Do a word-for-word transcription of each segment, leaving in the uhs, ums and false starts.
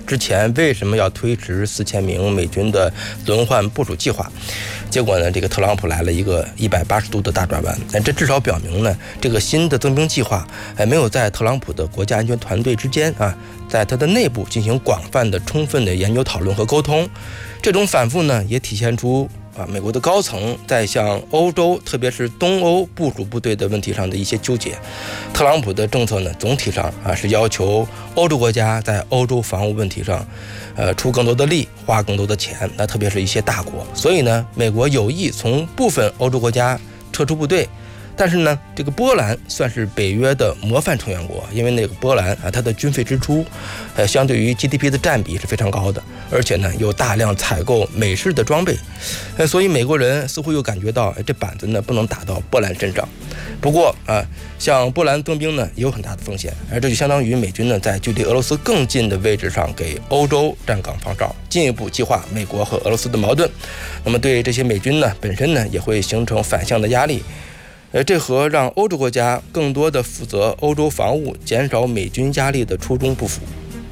之前为什么要推迟四千名美军的轮换部署计划。结果呢，这个特朗普来了一个一百八十度的大转弯。这至少表明呢，这个新的增兵计划没有在特朗普的国家安全团队之间啊，在他的内部进行广泛的、充分的研究讨论和沟通。这种反复呢，也体现出啊，美国的高层在向欧洲，特别是东欧部署部队的问题上的一些纠结。特朗普的政策呢，总体上啊是要求欧洲国家在欧洲防务问题上，呃，出更多的力，花更多的钱。那特别是一些大国，所以呢，美国有意从部分欧洲国家撤出部队。但是呢，这个波兰算是北约的模范成员国，因为那个波兰啊，它的军费支出，呃，相对于 G D P 的占比是非常高的，而且呢，有大量采购美式的装备，呃，所以美国人似乎又感觉到，哎，这板子呢不能打到波兰身上。不过啊，向波兰增兵呢也有很大的风险，而这就相当于美军呢在距离俄罗斯更近的位置上给欧洲站岗放哨，进一步激化美国和俄罗斯的矛盾。那么对这些美军呢本身呢也会形成反向的压力。呃，这和让欧洲国家更多的负责欧洲防务、减少美军压力的初衷不符。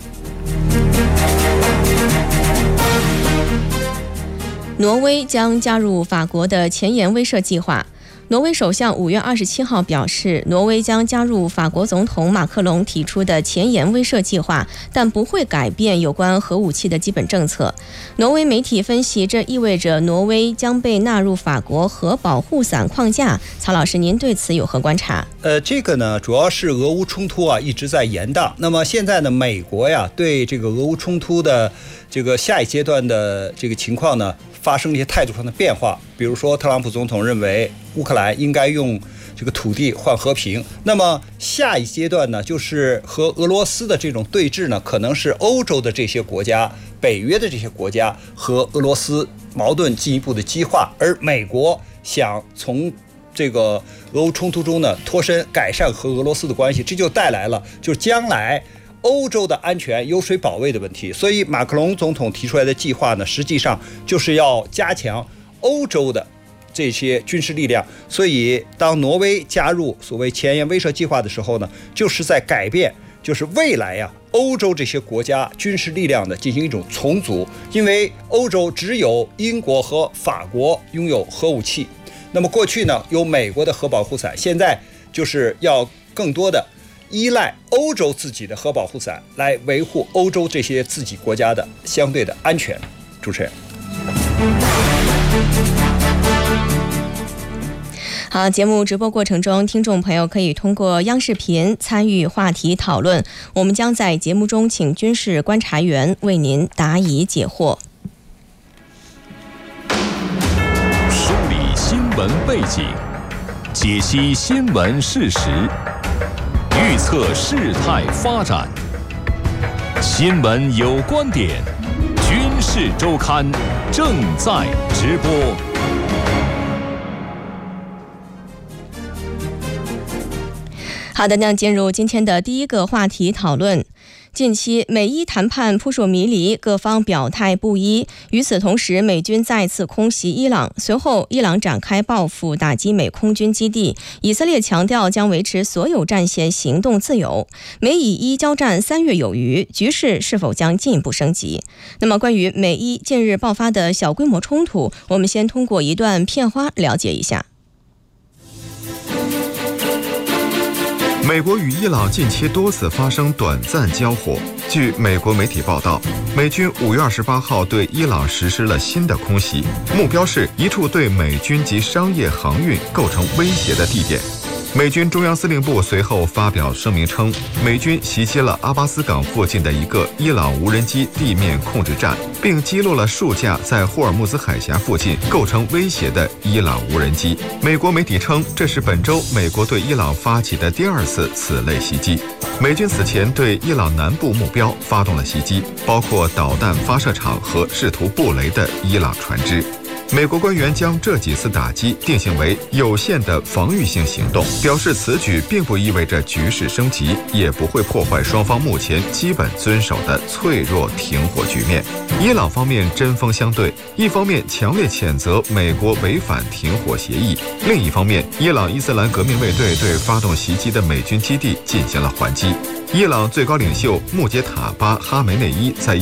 挪威将加入法国的前沿威慑计划。挪威首相五月二十七号表示，挪威将加入法国总统马克龙提出的前沿威慑计划，但不会改变有关核武器的基本政策。挪威媒体分析，这意味着挪威将被纳入法国核保护伞框架。曹老师，您对此有何观察？ 呃，这个呢，主要是俄乌冲突啊一直在延宕。那么现在呢，美国呀对这个俄乌冲突的这个下一阶段的这个情况呢，发生了一些态度上的变化。比如说，特朗普总统认为乌克兰应该用这个土地换和平。那么下一阶段呢，就是和俄罗斯的这种对峙呢，可能是欧洲的这些国家、北约的这些国家和俄罗斯矛盾进一步的激化，而美国想从这个俄乌冲突中呢脱身，改善和俄罗斯的关系，这就带来了就是将来欧洲的安全由谁保卫的问题。所以马克龙总统提出来的计划呢，实际上就是要加强欧洲的这些军事力量。所以当挪威加入所谓前沿威慑计划的时候呢，就是在改变，就是未来呀、啊，欧洲这些国家军事力量的进行一种重组。因为欧洲只有英国和法国拥有核武器，那么过去呢有美国的核保护伞，现在就是要更多的依赖欧洲自己的核保护伞来维护欧洲这些自己国家的相对的安全。主持人。 好，节目直播过程中，听众朋友可以通过央视频参与话题讨论，我们将在节目中请军事观察员为您答疑解惑。 梳理新闻背景，解析新闻事实，预测事态发展。新闻有观点，军事周刊正在直播。 好的，那进入今天的第一个话题讨论。近期美伊谈判扑朔迷离，各方表态不一。与此同时，美军再次空袭伊朗，随后伊朗展开报复，打击美空军基地。以色列强调将维持所有战线行动自由。美以伊交战三月有余，局势是否将进一步升级？那么，关于美伊近日爆发的小规模冲突，我们先通过一段片花了解一下。 美国与伊朗近期多次发生短暂交火。据美国媒体报道，美军五月二十八号对伊朗实施了新的空袭，目标是一处对美军及商业航运构成威胁的地点。美军中央司令部随后发表声明称，美军袭击了阿巴斯港附近的一个伊朗无人机地面控制站，并击落了数架在霍尔木兹海峡附近构成威胁的伊朗无人机。美国媒体称，这是本周美国对伊朗发起的第二次此类袭击。美军此前对伊朗南部目标发动了袭击，包括导弹发射场和试图布雷的伊朗船只。美国官员将这几次打击定性为有限的防御性行动，表示此举并不意味着局势升级，也不会破坏双方目前基本遵守的脆弱停火局面。伊朗方面针锋相对，一方面强烈谴责美国违反停火协议，另一方面，伊朗伊斯兰革命卫队对发动袭击的美军基地进行了还击。伊朗最高领袖穆杰塔巴·哈梅内伊在